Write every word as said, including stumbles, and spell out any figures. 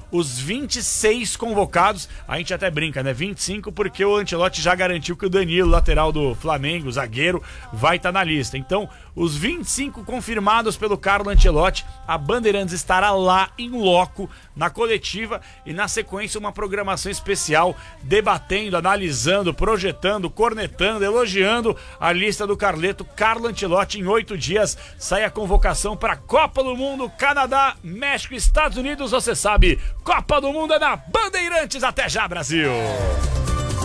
os vinte e seis convocados. A gente até brinca, né? vinte e cinco porque o Ancelotti já garantiu que o Danilo, lateral do Flamengo, zagueiro, vai estar na lista. Então, os vinte e cinco confirmados pelo Carlo Ancelotti, a Bandeirantes estará lá em loco na coletiva e na sequência uma programação especial debatendo, analisando, projetando, cornetando, elogiando a lista do Carleto. Carlo Ancelotti. Em oito dias sai a convocação para a Copa do Mundo, Canadá, México, Estados Unidos. Você sabe, Copa do Mundo é na Bandeirantes. Até já, Brasil!